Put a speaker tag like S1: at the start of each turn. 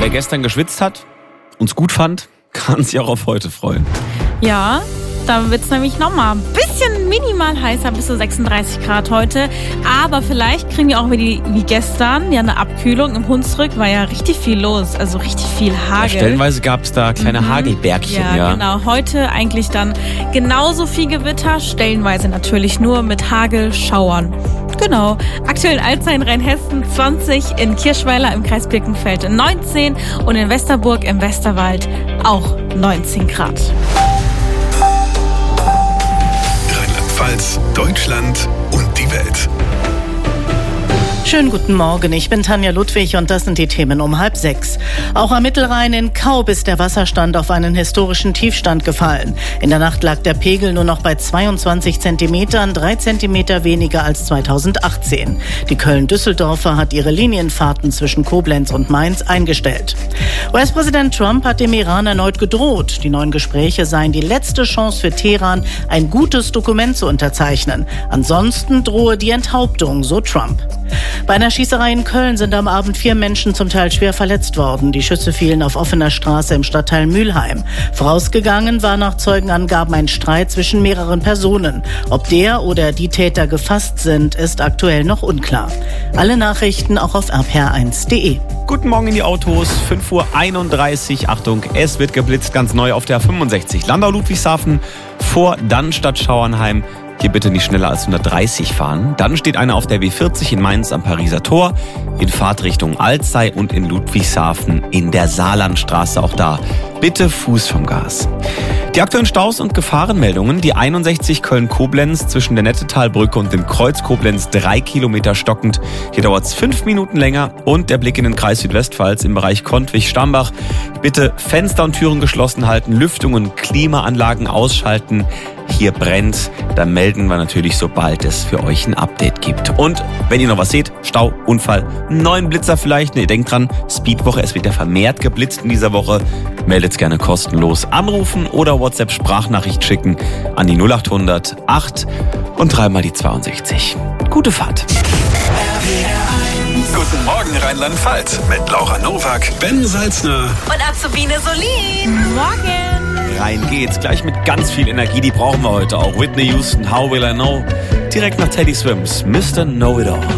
S1: wer gestern geschwitzt hat, uns gut fand, kann sich auch auf heute freuen.
S2: Ja, da wird es nämlich nochmal ein bisschen minimal heißer, bis zu 36 Grad heute. Aber vielleicht kriegen wir auch wie gestern ja eine Abkühlung. Im Hunsrück war ja richtig viel los, also richtig viel Hagel.
S1: Ja, stellenweise gab es da kleine Hagelbergchen.
S2: Ja, genau. Heute eigentlich dann genauso viel Gewitter, stellenweise natürlich nur mit Hagelschauern. Genau. Aktuell in Alzey in Rheinhessen 20, in Kirchweiler im Kreis Birkenfeld 19 und in Westerburg im Westerwald auch 19 Grad.
S3: Rheinland-Pfalz, Deutschland und die Welt.
S4: Schönen guten Morgen, ich bin Tanja Ludwig und das sind die Themen um 5:30. Auch am Mittelrhein in Kaub ist der Wasserstand auf einen historischen Tiefstand gefallen. In der Nacht lag der Pegel nur noch bei 22 Zentimetern, 3 Zentimeter weniger als 2018. Die Köln-Düsseldorfer hat ihre Linienfahrten zwischen Koblenz und Mainz eingestellt. US-Präsident Trump hat dem Iran erneut gedroht. Die neuen Gespräche seien die letzte Chance für Teheran, ein gutes Dokument zu unterzeichnen. Ansonsten drohe die Enthauptung, so Trump. Bei einer Schießerei in Köln sind am Abend 4 Menschen zum Teil schwer verletzt worden. Die Schüsse fielen auf offener Straße im Stadtteil Mülheim. Vorausgegangen war nach Zeugenangaben ein Streit zwischen mehreren Personen. Ob der oder die Täter gefasst sind, ist aktuell noch unklar. Alle Nachrichten auch auf rpr1.de.
S1: Guten Morgen in die Autos, 5:31 Uhr. Achtung, es wird geblitzt, ganz neu auf der 65. Landau-Ludwigshafen vor Dannstatt-Schauernheim. Hier bitte nicht schneller als 130 fahren. Dann steht einer auf der W40 in Mainz am Pariser Tor, in Fahrtrichtung Alzey und in Ludwigshafen in der Saarlandstraße. Auch da bitte Fuß vom Gas. Die aktuellen Staus und Gefahrenmeldungen. Die 61 Köln-Koblenz zwischen der Nettetalbrücke und dem Kreuz Koblenz 3 Kilometer stockend. Hier dauert es 5 Minuten länger. Und der Blick in den Kreis Südwestpfalz im Bereich Kontwig-Stambach. Bitte Fenster und Türen geschlossen halten, Lüftung und Klimaanlagen ausschalten. Hier brennt, dann melden wir natürlich, sobald es für euch ein Update gibt. Und wenn ihr noch was seht, Stau, Unfall, einen neuen Blitzer vielleicht, denkt dran, Speedwoche, es wird ja vermehrt geblitzt in dieser Woche. Meldet's gerne kostenlos. Anrufen oder WhatsApp-Sprachnachricht schicken an die 0800 8 und 3 mal die 62. Gute Fahrt.
S3: Guten Morgen Rheinland-Pfalz mit Laura Nowak, Ben Salzner
S2: Und Azubine Solin. Morgen.
S1: Rein geht's, gleich mit ganz viel Energie, die brauchen wir heute auch. Whitney Houston, How Will I Know? Direkt nach Teddy Swims, Mr. Know-It-All.